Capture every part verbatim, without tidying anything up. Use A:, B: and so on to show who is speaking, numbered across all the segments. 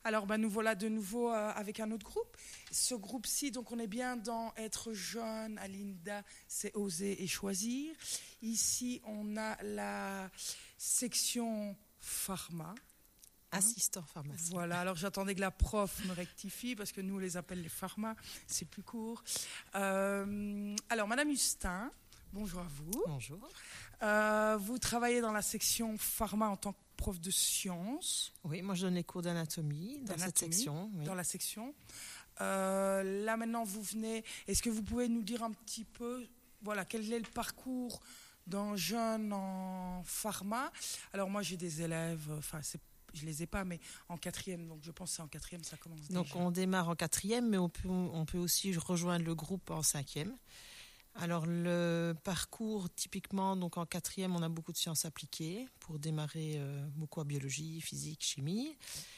A: Alors, ben, nous voilà de nouveau euh, avec un autre groupe. Ce groupe-ci, donc, on est bien dans être jeune. À Linda, c'est oser et choisir. Ici, on a la section pharma.
B: Assistant pharmacien.
A: Voilà, alors j'attendais que la prof me rectifie parce que nous on les appelle les pharma, c'est plus court. Euh, alors, Madame Hustin, bonjour à vous.
B: Bonjour.
A: Euh, vous travaillez dans la section pharma en tant que prof de sciences.
B: Oui, moi je donne les cours d'anatomie dans cette section. Oui.
A: Dans la section. Euh, là maintenant, vous venez. Est-ce que vous pouvez nous dire un petit peu, voilà, quel est le parcours d'un jeune en pharma? Alors moi j'ai des élèves, enfin c'est je les ai pas, mais en quatrième, donc je pense que c'est en quatrième, ça commence déjà.
B: Donc on démarre en quatrième, mais on peut, on peut aussi rejoindre le groupe en cinquième. Alors le parcours, typiquement, donc en quatrième, on a beaucoup de sciences appliquées pour démarrer euh, beaucoup en biologie, physique, chimie.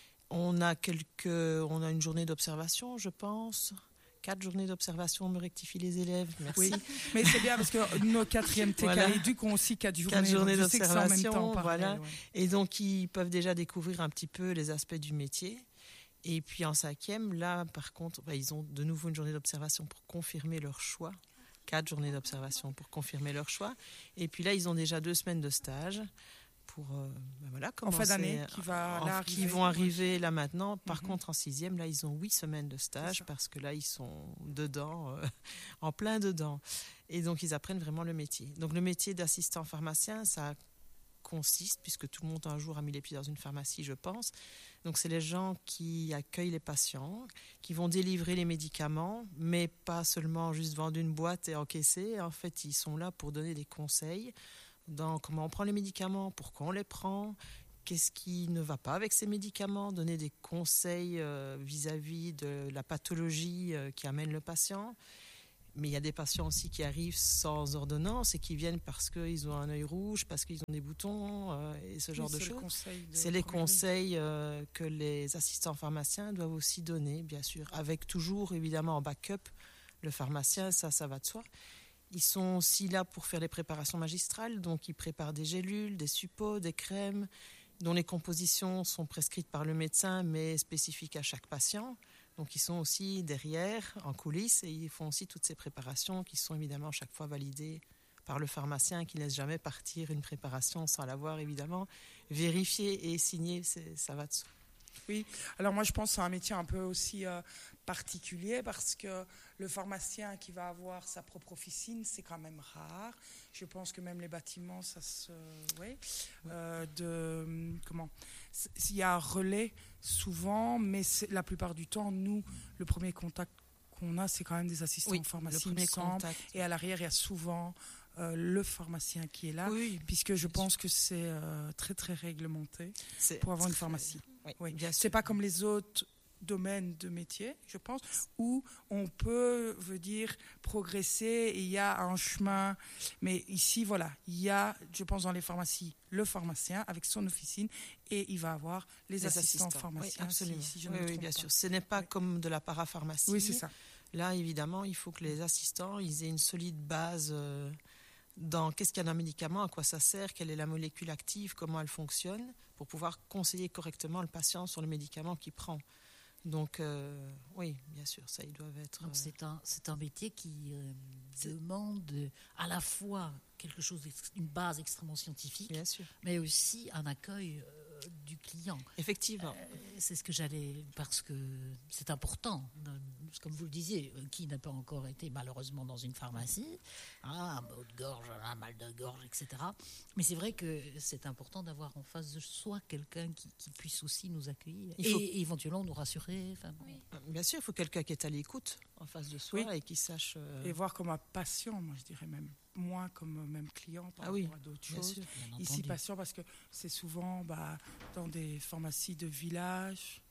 B: On a quelques, on a une journée d'observation, je pense. Quatre journées d'observation, me rectifient les élèves. Merci.
A: Oui, mais c'est bien parce que nos quatrièmes T K
B: voilà.
A: éduc ont aussi quatre journées,
B: quatre journées
A: donc je sais que c'est en même temps,
B: voilà.
A: ouais.
B: Et donc ils peuvent déjà découvrir un petit peu les aspects du métier. Et puis en cinquième, là par contre, bah, ils ont de nouveau une journée d'observation pour confirmer leur choix. Quatre journées d'observation pour confirmer leur choix. Et puis là, ils ont déjà deux semaines de stage pour euh, ben voilà,
A: en fin d'année qui, va,
B: en,
A: là,
B: qui vont arriver là maintenant. Par
A: mm-hmm.
B: contre, en sixième, là, ils ont huit semaines de stage parce que là, ils sont dedans, euh, en plein dedans. Et donc, ils apprennent vraiment le métier. Donc, le métier d'assistant pharmacien, ça consiste, puisque tout le monde un jour a mis les pieds dans une pharmacie, je pense. Donc, c'est les gens qui accueillent les patients, qui vont délivrer les médicaments, mais pas seulement juste vendre une boîte et encaisser. En fait, ils sont là pour donner des conseils dans comment on prend les médicaments, pourquoi on les prend, qu'est-ce qui ne va pas avec ces médicaments, donner des conseils euh, vis-à-vis de la pathologie euh, qui amène le patient. Mais il y a des patients aussi qui arrivent sans ordonnance et qui viennent parce qu'ils ont un œil rouge, parce qu'ils ont des boutons euh, et ce genre
A: oui,
B: de
A: c'est
B: choses.
A: Le de
B: c'est les conseils euh, que les assistants pharmaciens doivent aussi donner, bien sûr, avec toujours évidemment en backup le pharmacien, ça, ça va de soi. Ils sont aussi là pour faire les préparations magistrales, donc ils préparent des gélules, des suppos, des crèmes, dont les compositions sont prescrites par le médecin, mais spécifiques à chaque patient. Donc ils sont aussi derrière, en coulisses, et ils font aussi toutes ces préparations qui sont évidemment chaque fois validées par le pharmacien, qui ne laisse jamais partir une préparation sans l'avoir évidemment vérifiée et signée, c'est, ça va de soi.
A: Oui, alors moi je pense que c'est un métier un peu aussi euh, particulier parce que le pharmacien qui va avoir sa propre officine, c'est quand même rare. Je pense que même les bâtiments, ça se... Ouais, euh, de... Comment il y a un relais souvent, mais c'est, la plupart du temps, nous, le premier contact qu'on a, c'est quand même des assistants
B: oui,
A: en pharmacie,
B: le premier contact.
A: Et à l'arrière, il y a souvent... Euh, le pharmacien qui est là,
B: oui,
A: puisque je pense que c'est euh, très très réglementé
B: c'est
A: pour avoir
B: très,
A: une pharmacie.
B: Oui,
A: oui.
B: Bien
A: c'est
B: sûr.
A: pas comme les autres domaines de métier, je pense, où on peut, veut dire, progresser et il y a un chemin. Mais ici, voilà, il y a, je pense, dans les pharmacies, le pharmacien avec son officine et il va avoir les, les assistants, assistants pharmaciens.
B: Oui, absolument.
A: Si, si je
B: oui,
A: ne me
B: oui,
A: trompe
B: bien
A: pas.
B: sûr. Ce n'est pas
A: oui.
B: comme de la parapharmacie.
A: Oui, c'est ça.
B: Là, évidemment, il faut que les assistants ils aient une solide base euh, dans qu'est-ce qu'il y a dans un médicament, à quoi ça sert, quelle est la molécule active, comment elle fonctionne, pour pouvoir conseiller correctement le patient sur le médicament qu'il prend. Donc, euh, oui, bien sûr, ça, ils doivent être...
C: Donc, c'est un, c'est un métier qui euh, demande à la fois quelque chose, une base extrêmement scientifique,
B: bien sûr.
C: mais aussi un accueil euh, du client.
B: Effectivement.
C: Euh, c'est ce que j'allais... Parce que c'est important, comme vous le disiez, qui n'a pas encore été malheureusement dans une pharmacie, ah, un mot de gorge, un mal de gorge, et cetera. Mais c'est vrai que c'est important d'avoir en face de soi quelqu'un qui, qui puisse aussi nous accueillir il faut... et, et éventuellement nous rassurer. Enfin,
B: oui. Bien sûr, il faut quelqu'un qui est à l'écoute en face de soi oui. et qui sache... Euh...
A: Et voir comme un patient, moi je dirais même. Moins comme même client par
B: ah oui,
A: rapport à d'autres choses.
B: Sûr,
A: Ici, patient, parce que c'est souvent bah, dans des pharmacies de village,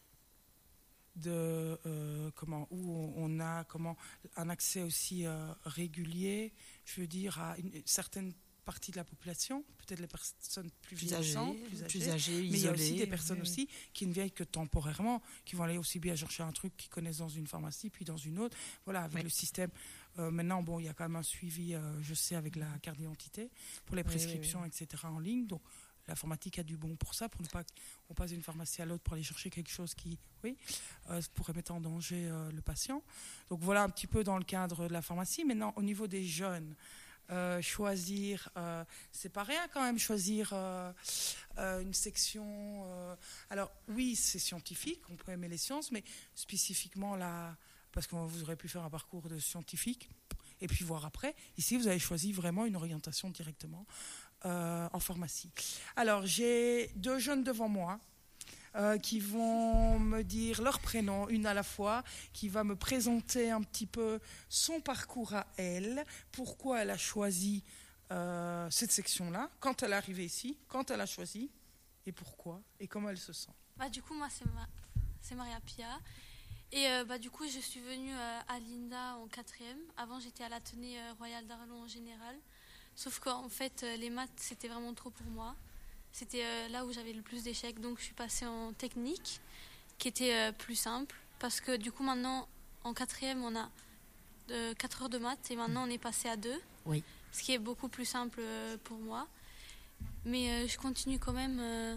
A: de, euh, comment, où on a comment, un accès aussi euh, régulier, je veux dire, à une, une certaine partie de la population, peut-être les personnes plus,
B: plus
A: vieillissantes,
B: âgées,
A: plus âgées,
B: plus âgées,
A: mais il y a aussi des personnes
B: oui.
A: aussi qui ne viennent que temporairement, qui vont aller aussi bien chercher un truc qu'ils connaissent dans une pharmacie, puis dans une autre. Voilà, avec oui. le système. Euh, maintenant, bon, il y a quand même un suivi, euh, je sais, avec la carte d'identité pour les prescriptions, oui, oui, oui. et cetera en ligne. Donc l'informatique a du bon pour ça, pour ne pas qu'on passe d'une pharmacie à l'autre pour aller chercher quelque chose qui, oui, euh, pourrait mettre en danger euh, le patient. Donc voilà un petit peu dans le cadre de la pharmacie. Maintenant, au niveau des jeunes, euh, choisir, euh, c'est pas rien quand même, choisir euh, euh, une section. Euh, alors oui, c'est scientifique, on peut aimer les sciences, mais spécifiquement là, parce que vous aurez pu faire un parcours de scientifique et puis voir après. Ici, vous avez choisi vraiment une orientation directement euh, en pharmacie. Alors, j'ai deux jeunes devant moi euh, qui vont me dire leur prénom, une à la fois, qui va me présenter un petit peu son parcours à elle, pourquoi elle a choisi euh, cette section-là, quand elle est arrivée ici, quand elle a choisi, et pourquoi, et comment elle se sent.
D: Bah, du coup, moi, c'est, Ma- c'est Maria Pia. Et euh, bah, du coup, je suis venue euh, à l'INDA en quatrième. Avant, j'étais à l'Athénée euh, Royal d'Arlon en général. Sauf qu'en fait, euh, les maths, c'était vraiment trop pour moi. C'était euh, là où j'avais le plus d'échecs. Donc, je suis passée en technique, qui était euh, plus simple. Parce que du coup, maintenant, en quatrième, on a euh, quatre heures de maths. Et maintenant, on est passé à deux.
C: Oui.
D: Ce qui est beaucoup plus simple euh, pour moi. Mais euh, je continue quand même... Euh,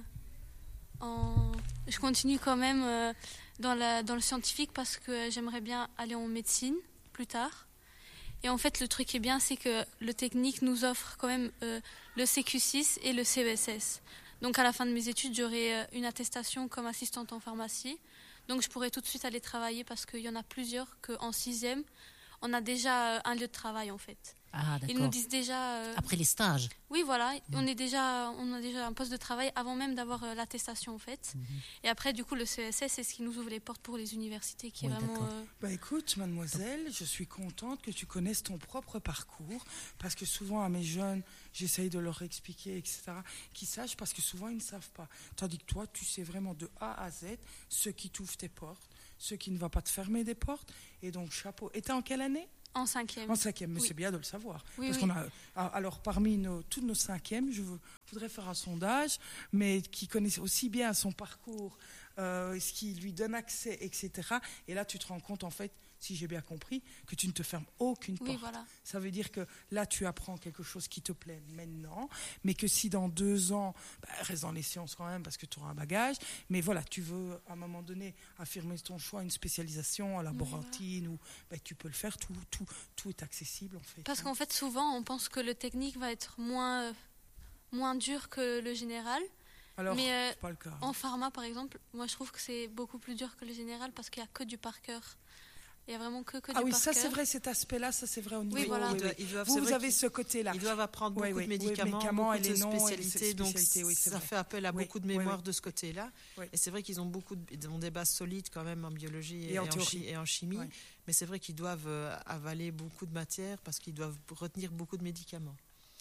D: en... Je continue quand même... Euh, Dans, la, dans le scientifique parce que j'aimerais bien aller en médecine plus tard. Et en fait, le truc qui est bien, c'est que le technique nous offre quand même euh, le C Q six et le C E S S. Donc à la fin de mes études, j'aurai euh, une attestation comme assistante en pharmacie. Donc je pourrai tout de suite aller travailler parce qu'il y en a plusieurs qu'en sixième, on a déjà euh, un lieu de travail en fait.
C: Ah, d'accord.
D: Ils nous disent déjà... Euh,
C: Après les stages.
D: Oui, voilà. Mmh. On, est déjà, on a déjà un poste de travail avant même d'avoir euh, l'attestation, en fait. Mmh. Et après, du coup, le C E S S, c'est ce qui nous ouvre les portes pour les universités, qui oui, est vraiment... Euh...
A: Bah, écoute, mademoiselle, je suis contente que tu connaisses ton propre parcours, parce que souvent, à mes jeunes, j'essaye de leur expliquer, et cetera, qu'ils sachent, parce que souvent, ils ne savent pas. Tandis que toi, tu sais vraiment de A à Z ce qui t'ouvre tes portes, ce qui ne va pas te fermer des portes. Et donc, chapeau. Et t'es en quelle année ?
D: En cinquième.
A: En cinquième, mais
D: oui.
A: c'est bien de le savoir.
D: Oui,
A: Parce
D: oui.
A: qu'on a, alors, parmi nos, tous nos cinquièmes, je voudrais faire un sondage, mais qui connaissent aussi bien son parcours, euh, ce qui lui donne accès, et cetera. Et là, tu te rends compte, en fait, si j'ai bien compris, que tu ne te fermes aucune porte.
D: Oui, voilà.
A: Ça veut dire que là, tu apprends quelque chose qui te plaît maintenant, mais que si dans deux ans, bah, reste dans les sciences quand même, parce que tu auras un bagage, mais voilà, tu veux, à un moment donné, affirmer ton choix, une spécialisation, en laborantine, oui, voilà. ou bah, tu peux le faire, tout, tout, tout est accessible, en fait.
D: Parce
A: hein.
D: qu'en fait, souvent, on pense que le technique va être moins, euh, moins dur que le général.
A: Alors,
D: mais euh,
A: c'est pas le cas.
D: En pharma, par exemple, moi, je trouve que c'est beaucoup plus dur que le général parce qu'il n'y a que du par cœur. Il n'y a vraiment que, que
A: ah
D: du
A: oui,
D: par
A: ça
D: cœur.
A: c'est vrai, cet aspect-là, ça c'est vrai au niveau.
D: Oui, voilà.
A: Oui, oui.
B: Ils doivent,
A: vous, vous avez
B: qu'ils,
A: ce côté-là.
B: Ils doivent apprendre beaucoup
A: oui, oui,
B: de médicaments,
A: oui, médicaments
B: beaucoup
A: et
B: de
A: les noms
B: spécialités,
A: et
B: donc
A: oui,
B: ça
A: vrai.
B: fait appel à
A: oui,
B: beaucoup de mémoire
A: oui, oui.
B: de ce côté-là.
A: Oui.
B: Et c'est vrai qu'ils ont beaucoup, de, ils ont des bases solides quand même en biologie et,
A: et, en,
B: et, en, chi- et en chimie, oui. mais c'est vrai qu'ils doivent euh, avaler beaucoup de matière parce qu'ils doivent retenir beaucoup de médicaments.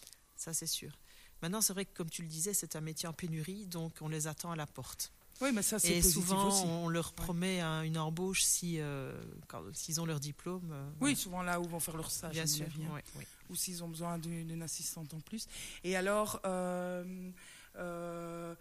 B: Ça c'est sûr. Maintenant, c'est vrai que comme tu le disais, c'est un métier en pénurie, donc on les attend à la porte.
A: Oui, mais ça, c'est
B: et
A: positif
B: souvent,
A: aussi.
B: on leur promet ouais. un, une embauche si, euh, quand, s'ils ont leur diplôme. Euh,
A: oui,
B: ouais.
A: souvent là où vont faire leur stage.
B: Bien sûr.
A: Bien.
B: Ouais, ouais.
A: Ou s'ils ont besoin d'une, d'une assistante en plus. Et alors, euh, euh,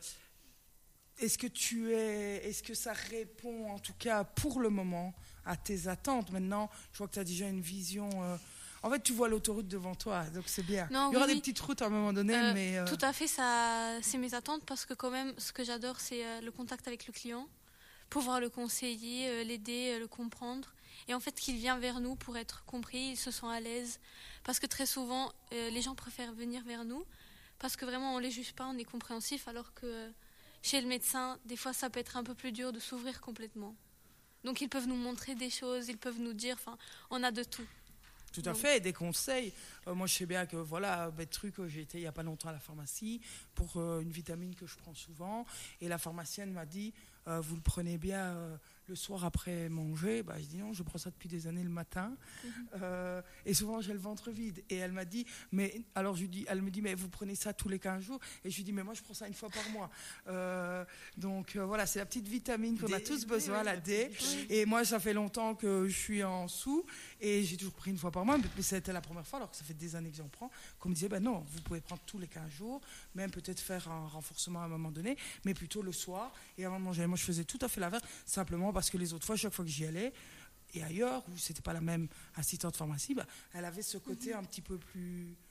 A: est-ce que tu es, est-ce que ça répond, en tout cas pour le moment, à tes attentes ? Maintenant, je vois que tu as déjà une vision. Euh, En fait, tu vois l'autoroute devant toi, donc c'est bien.
D: Non,
A: Il y aura
D: oui,
A: des
D: oui.
A: petites routes à un moment donné,
D: euh,
A: mais... Euh...
D: Tout à fait, ça, c'est mes attentes, parce que quand même, ce que j'adore, c'est euh, le contact avec le client, pouvoir le conseiller, euh, l'aider, euh, le comprendre. Et en fait, qu'il vient vers nous pour être compris, il se sent à l'aise. Parce que très souvent, euh, les gens préfèrent venir vers nous, parce que vraiment, on ne les juge pas, on est compréhensif, alors que euh, chez le médecin, des fois, ça peut être un peu plus dur de s'ouvrir complètement. Donc, ils peuvent nous montrer des choses, ils peuvent nous dire, enfin, on a de tout.
A: Tout à fait, des conseils. Euh, moi, je sais bien que, voilà, bête truc, j'ai été il n'y a pas longtemps à la pharmacie pour euh, une vitamine que je prends souvent. Et la pharmacienne m'a dit, euh, vous le prenez bien euh, le soir après manger. Bah, je dis non, je prends ça depuis des années le matin. Mm-hmm. Euh, et souvent, j'ai le ventre vide. Et elle m'a dit, mais, alors je lui dis, elle me dit, mais vous prenez ça tous les quinze jours. Et je lui dis, mais moi, je prends ça une fois par mois. Euh, donc, euh, voilà, c'est la petite vitamine qu'on D, a tous besoin, oui, la D. Oui. Et moi, ça fait longtemps que je suis en sous. Et j'ai toujours pris une fois par mois, mais c'était la première fois, alors que ça fait des années que j'en prends, qu'on me disait, ben non, vous pouvez prendre tous les quinze jours, même peut-être faire un renforcement à un moment donné, mais plutôt le soir, et avant de manger. Moi, je faisais tout à fait l'inverse, simplement parce que les autres fois, chaque fois que j'y allais, et ailleurs, où c'était pas la même assistante pharmacie, ben, elle avait ce côté mm-hmm. un petit peu plus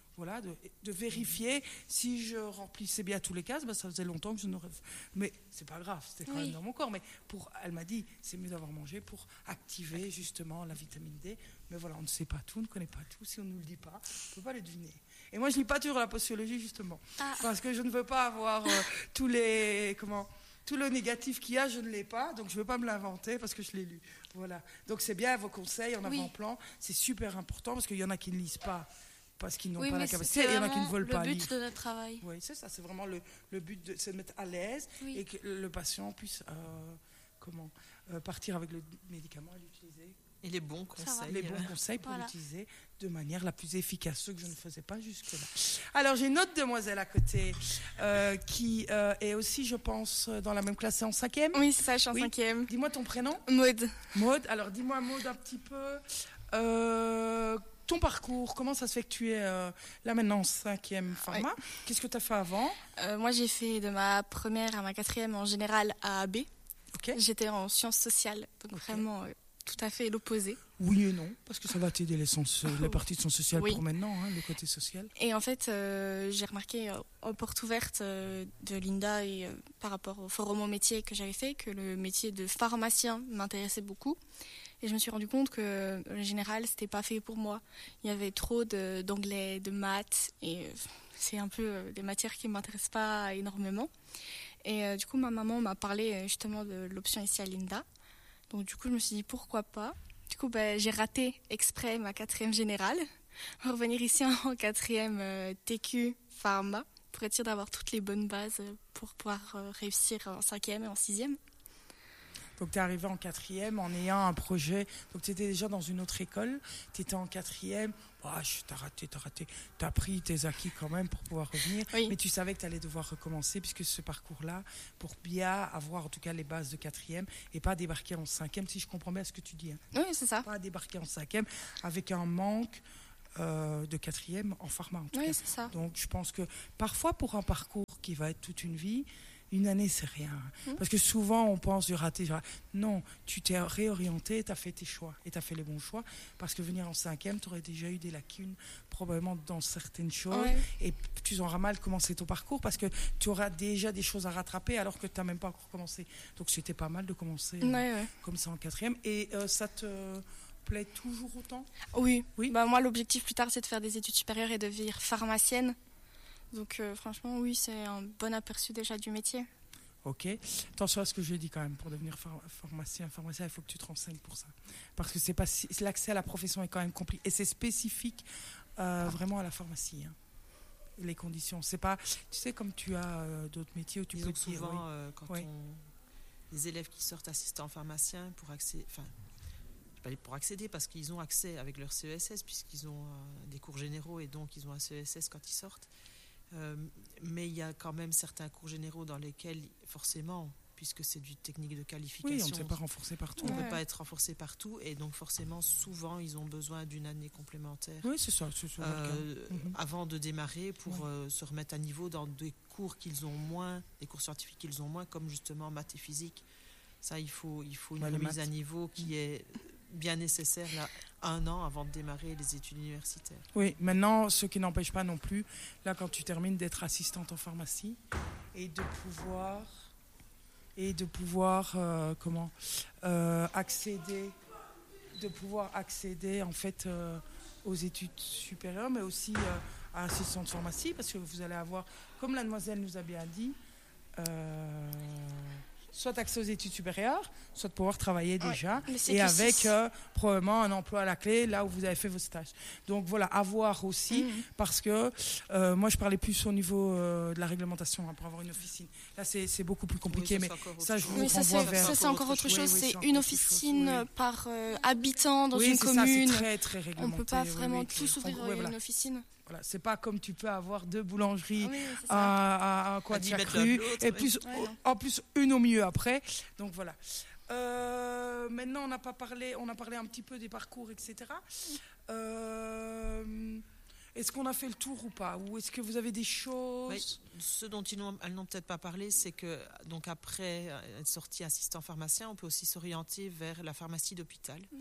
A: Voilà, de, de vérifier si je remplissais bien tous les cases, ben ça faisait longtemps que je n'aurais. Mais c'est pas grave, c'était quand
D: Oui.
A: même dans mon corps. Mais pour, elle m'a dit, c'est mieux d'avoir mangé pour activer justement la vitamine D. Mais voilà, on ne sait pas tout, on ne connaît pas tout. Si on ne nous le dit pas, on ne peut pas le deviner. Et moi, je lis pas toujours la posturologie justement,
D: Ah.
A: parce que je ne veux pas avoir euh, tous les comment. Tout le négatif qu'il y a, je ne l'ai pas, donc je ne veux pas me l'inventer parce que je l'ai lu. Voilà. Donc c'est bien vos conseils en
D: Oui.
A: avant-plan, c'est super important parce qu'il y en a qui ne lisent pas parce qu'ils n'ont
D: Oui,
A: pas
D: mais
A: la
D: c'est-
A: capacité,
D: c'est
A: et il y en a qui ne
D: vraiment
A: veulent pas
D: le but
A: lire.
D: de notre travail.
A: Oui, c'est ça, c'est vraiment le, le but de se mettre à l'aise
D: Oui.
A: et que le patient puisse euh, comment, euh, partir avec le médicament et l'utiliser.
B: Et les bons
D: Ça va.
B: conseils.
A: Les bons
B: euh,
A: conseils pour
D: Voilà.
A: l'utiliser de manière la plus efficace, ce que je ne faisais pas jusque-là. Alors, j'ai une autre demoiselle à côté euh, qui euh, est aussi, je pense, dans la même classe, c'est en cinquième.
E: Oui, c'est ça, je suis en
A: Oui.
E: cinquième.
A: Dis-moi ton prénom.
E: Maud.
A: Maud, alors dis-moi Maud un petit peu euh, ton parcours, comment ça se fait que tu es euh, là maintenant en cinquième pharma? Qu'est-ce que tu as fait avant?
E: Euh, moi, j'ai fait de ma première à ma quatrième en général à A B.
A: Ok.
E: J'étais en sciences sociales, donc
A: Ok.
E: vraiment euh, tout à fait l'opposé.
A: Oui et non, parce que ça va t'aider les, sens, les parties de sciences sociales
E: Oui.
A: pour maintenant, hein, le côté social.
E: Et en fait, euh, j'ai remarqué euh, aux portes ouvertes euh, de Linda et euh, par rapport au forum au métier que j'avais fait, que le métier de pharmacien m'intéressait beaucoup. Et je me suis rendu compte que euh, le général, c'était pas fait pour moi. Il y avait trop de- d'anglais, de, maths, et euh, c'est un peu euh, des matières qui m'intéressent pas énormément. Et euh, du coup, ma maman m'a parlé euh, justement de l'option ici à Linda. Donc du coup, je me suis dit pourquoi pas. Du coup, ben, j'ai raté exprès ma quatrième générale. Revenir ici en quatrième euh, T Q pharma pour être sûr d'avoir toutes les bonnes bases euh, pour pouvoir euh, réussir en cinquième et en sixième.
A: Donc tu es arrivé en quatrième en ayant un projet. Donc tu étais déjà dans une autre école, tu étais en quatrième. Ah, tu as raté, tu as raté. Tu as pris tes acquis quand même pour pouvoir revenir.
E: Oui.
A: Mais tu savais que tu allais devoir recommencer puisque ce parcours-là, pour bien avoir en tout cas les bases de quatrième et pas débarquer en cinquième, si je comprends bien ce que tu dis. Hein.
E: Oui, c'est ça.
A: Pas débarquer en cinquième avec un manque euh, de quatrième en pharma en tout
E: Oui,
A: cas.
E: c'est ça.
A: Donc je pense que parfois pour un parcours qui va être toute une vie, une année c'est rien.
E: Mhm.
A: Parce que souvent on pense du raté. Genre, non, tu t'es réorienté, tu as fait tes choix et tu as fait les bons choix. Parce que venir en cinquième, tu aurais déjà eu des lacunes probablement dans certaines choses.
E: Ouais.
A: Et tu auras mal commencé ton parcours parce que tu auras déjà des choses à rattraper alors que tu n'as même pas encore commencé. Donc c'était pas mal de commencer euh,
E: Ouais, ouais.
A: comme ça en quatrième. Et euh, ça te plaît toujours autant?
E: Oui.
A: Oui.
E: Bah, moi, l'objectif plus tard, c'est de faire des études supérieures et de devenir pharmacienne. Donc euh, franchement, oui, c'est un bon aperçu déjà du métier.
A: Ok. Attention à ce que je dis quand même. Pour devenir phar- pharmacien, pharmacien, il faut que tu te renseignes pour ça. Parce que c'est pas si- l'accès à la profession est quand même compliqué. Et c'est spécifique euh, vraiment à la pharmacie. Hein. Les conditions. C'est pas, tu sais, comme tu as euh, d'autres métiers où tu
B: Disons
A: peux
B: que
A: dire,
B: souvent,
A: oui.
B: euh, quand
A: Oui.
B: on, les élèves qui sortent assistants pharmaciens pour accéder, enfin, je vais pas dire pour accéder parce qu'ils ont accès avec leur C E S S puisqu'ils ont euh, des cours généraux et donc ils ont un C E S S quand ils sortent. Euh, mais il y a quand même certains cours généraux dans lesquels, forcément, puisque c'est du technique de qualification,
A: Oui, on ne s'est pas renforcé partout.
B: on ne
E: Ouais.
B: peut pas être renforcé partout et donc forcément, souvent, ils ont besoin d'une année complémentaire.
A: Oui, c'est ça. C'est ça
B: Euh,
A: Mhm.
B: avant de démarrer pour
A: Ouais.
B: euh, se remettre à niveau dans des cours qu'ils ont moins, des cours scientifiques qu'ils ont moins, comme justement maths et physique. Ça, il faut, il faut une
A: Ouais, les
B: remise
A: maths.
B: à niveau qui est bien nécessaire là, un an avant de démarrer les études universitaires.
A: Oui, maintenant, ce qui n'empêche pas non plus, là, quand tu termines, d'être assistante en pharmacie et de pouvoir, et de pouvoir euh, comment, euh, accéder, de pouvoir accéder en fait euh, aux études supérieures, mais aussi euh, à assistante de pharmacie, parce que vous allez avoir, comme la demoiselle nous a bien dit, euh, soit accès aux études supérieures, soit de pouvoir travailler déjà,
E: Le
A: et
E: C Q six.
A: avec euh, probablement un emploi à la clé là où vous avez fait vos stages. Donc voilà, à voir aussi,
E: Mhm.
A: parce que euh, moi je parlais plus au niveau euh, de la réglementation hein, pour avoir une officine. Là c'est c'est beaucoup plus compliqué,
B: Oui,
A: mais
B: ça, c'est encore
A: ça,
B: autre
A: je
B: chose.
A: vous
E: Oui, ça
A: renvoie
E: c'est
A: vers-
E: ça, c'est encore autre
A: chose.
E: chose.
A: Oui, oui,
E: C'est
A: c'est encore
E: une
A: autre chose,
E: officine
A: oui.
E: euh, par euh, habitant dans
A: oui,
E: une
A: c'est ça,
E: commune.
A: c'est très très
E: On
A: réglementé.
E: peut pas
A: oui,
E: vraiment
A: oui.
E: tout s'ouvrir
A: On- ouais,
E: à
A: voilà.
E: une officine.
A: Voilà, c'est pas comme tu peux avoir deux boulangeries
E: Oui, c'est ça.
A: à, à, à quoi
B: À
A: de
B: dix
A: chaque
B: mètres l'un
A: rue,
B: de l'autre,
A: et
B: ouais.
A: plus,
E: Ouais, non.
A: en plus une au milieu après. Donc voilà. Euh, maintenant, on n'a pas parlé, on a parlé un petit peu des parcours, et cetera. Euh, est-ce qu'on a fait le tour ou pas? Ou est-ce que vous avez des choses?
B: Oui, ce dont ils n'ont, elles n'ont peut-être pas parlé, c'est que donc après être sorti assistant pharmacien, on peut aussi s'orienter vers la pharmacie d'hôpital.
E: Oui.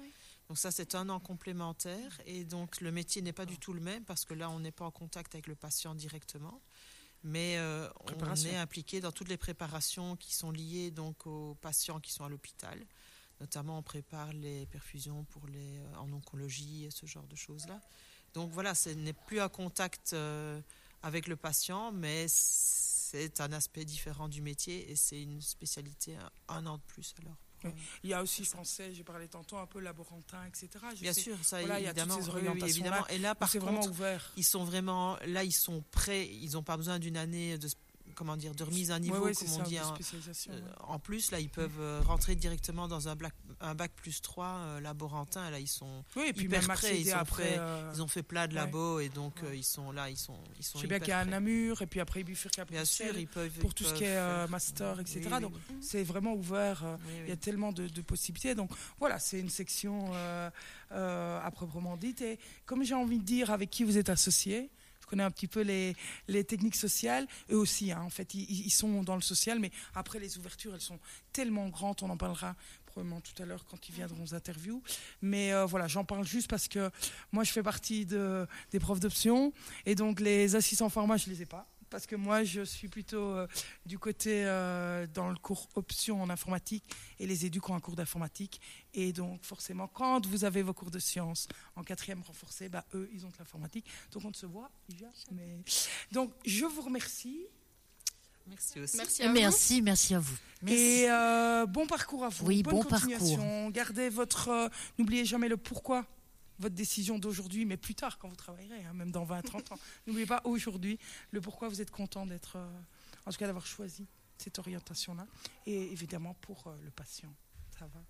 B: Donc ça, c'est un an complémentaire. Et donc, le métier n'est pas du tout le même parce que là, on n'est pas en contact avec le patient directement. Mais euh, on est impliqué dans toutes les préparations qui sont liées donc, aux patients qui sont à l'hôpital. Notamment, on prépare les perfusions pour les, euh, en oncologie et ce genre de choses-là. Donc voilà, ce n'est plus un contact euh, avec le patient, mais c'est un aspect différent du métier et c'est une spécialité un, un an de plus alors.
A: Oui. Il y a aussi, je pensais, j'ai parlé tantôt un peu laborantin, et cetera. Je
B: Bien
A: sais,
B: sûr, ça
A: voilà,
B: évidemment.
A: Il y a toutes ces orientations
B: oui, évidemment. Et là, par
A: c'est
B: contre,
A: vraiment ouvert.
B: Ils sont vraiment, là, ils sont prêts. Ils n'ont pas besoin d'une année de, comment dire, de remise à niveau,
A: ouais, ouais,
B: comme
A: ça,
B: on dit. En,
A: spécialisation, ouais.
B: en plus, là, ils peuvent euh, rentrer directement dans un bac, un bac plus trois euh, laborantin. Là, ils sont
A: oui, et puis
B: hyper
A: même
B: prêts. Ils,
A: après,
B: fait,
A: euh...
B: ils ont fait plein de labos
A: ouais.
B: et donc
A: ouais.
B: euh, ils sont là, ils sont, ils sont.
A: Je sais bien qu'il y a un Namur et puis après Bifurca.
B: Bien sûr, ils peuvent
A: pour
B: ils
A: tout
B: peuvent
A: ce qui est euh,
B: faire...
A: master, et cetera.
B: Oui,
A: donc
B: oui.
A: c'est vraiment ouvert. Euh,
B: oui, oui.
A: Il y a tellement de, de possibilités. Donc voilà, c'est une section euh, euh, à proprement dite. Et comme j'ai envie de dire, avec qui vous êtes associés. Je connais un petit peu les, les techniques sociales. Eux aussi, hein, en fait, ils, ils sont dans le social, mais après, les ouvertures, elles sont tellement grandes. On en parlera probablement tout à l'heure quand ils viendront aux interviews. Mais euh, voilà, j'en parle juste parce que moi, je fais partie de, des profs d'option. Et donc, les assistants pharma, je ne les ai pas. Parce que moi, je suis plutôt euh, du côté euh, dans le cours option en informatique et les éducs ont un cours d'informatique. Et donc, forcément, quand vous avez vos cours de sciences en quatrième renforcé, bah, eux, ils ont de l'informatique. Donc, on ne se voit jamais. Donc, je vous remercie.
B: Merci aussi.
E: Merci à
C: merci,
E: vous.
C: merci à vous. Merci.
A: Et euh, bon parcours à vous.
C: Oui,
A: Bonne
C: bon
A: continuation.
C: parcours.
A: Gardez votre... Euh, n'oubliez jamais le pourquoi. Votre décision d'aujourd'hui, mais plus tard quand vous travaillerez, hein, même dans vingt à trente ans. N'oubliez pas aujourd'hui le pourquoi vous êtes content d'être, euh, en tout cas d'avoir choisi cette orientation-là. Et évidemment pour euh, le patient. Ça va.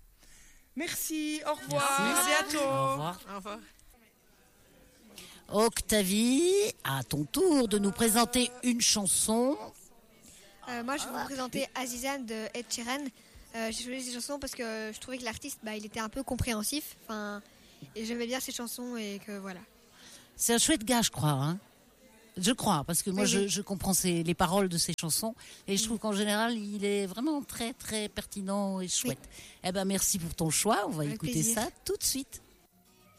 A: Merci, au revoir,
C: Merci.
A: à bientôt.
C: Au revoir.
B: Au revoir.
C: Octavie, à ton tour de nous présenter une chanson.
F: Euh, moi, je vais vous présenter Azizane de Ed Sheeran. Euh, j'ai choisi cette chanson parce que je trouvais que l'artiste, bah, il était un peu compréhensif. Enfin, et j'aimais bien ces chansons et que voilà.
C: C'est un chouette gars, je crois. Hein je crois, parce que moi,
F: Oui,
C: je,
F: oui.
C: je comprends ses, les paroles de ses chansons. Et je trouve qu'en général, il est vraiment très, très pertinent et chouette. Eh ben, merci pour ton choix. On va
F: Avec
C: écouter
F: plaisir.
C: ça tout de suite.